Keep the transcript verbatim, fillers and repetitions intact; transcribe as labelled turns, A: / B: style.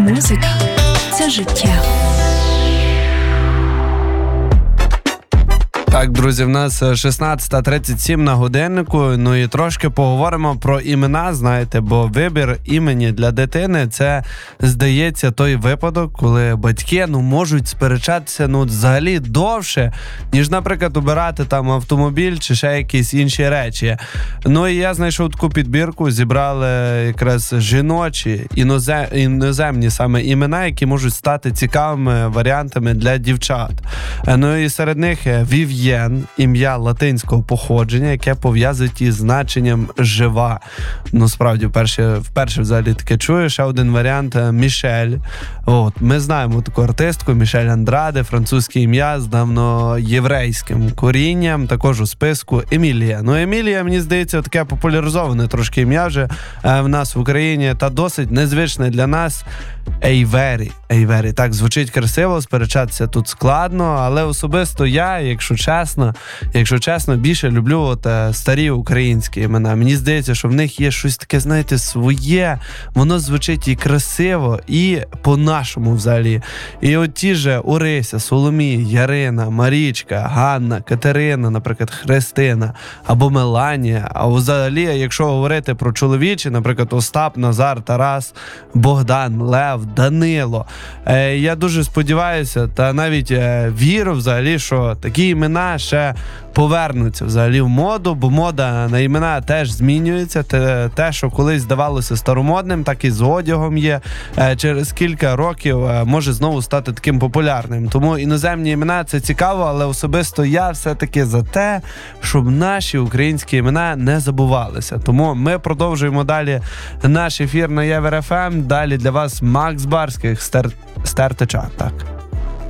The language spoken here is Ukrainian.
A: Музика – це життя.
B: Так, друзі, в нас шістнадцята тридцять сім на годиннику, ну і трошки поговоримо про імена, знаєте, бо вибір імені для дитини – це, здається, той випадок, коли батьки, ну, можуть сперечатися, ну, взагалі довше, ніж, наприклад, обирати там автомобіль чи ще якісь інші речі. Ну, і я знайшов таку підбірку, зібрали якраз жіночі, інозем... іноземні саме імена, які можуть стати цікавими варіантами для дівчат. Ну, і серед них Вів'єн, ім'я латинського походження, яке пов'язують із значенням «жива». Ну, справді, вперше, вперше взагалі таке чую. Ще один варіант – Мішель. От, ми знаємо таку артистку Мішель Андраде, французьке ім'я з давноєврейським корінням, також у списку Емілія. Ну, Емілія, мені здається, таке популяризоване трошки ім'я вже в нас в Україні, та досить незвичне для нас – Ейвері. Ейвері. Так, звучить красиво, сперечатися тут складно, але особисто я, якщо чесно, якщо чесно, більше люблю от, е, старі українські імена. Мені здається, що в них є щось таке, знаєте, своє, воно звучить і красиво, і по-нашому взагалі. І от ті же Орися, Соломія, Ярина, Марічка, Ганна, Катерина, наприклад, Христина або Меланія. А взагалі, якщо говорити про чоловічі, наприклад, Остап, Назар, Тарас, Богдан, Лев, Данило. Е, я дуже сподіваюся, та навіть е, вірю взагалі, що такі імена ще повернуться взагалі в моду, бо мода на імена теж змінюється. Те, те що колись здавалося старомодним, так і з одягом є. Е, через кілька років е, може знову стати таким популярним. Тому іноземні імена – це цікаво, але особисто я все-таки за те, щоб наші українські імена не забувалися. Тому ми продовжуємо далі наш ефір на Євер еф ем. Далі для вас Макс Барських, Стер... Стертича, так.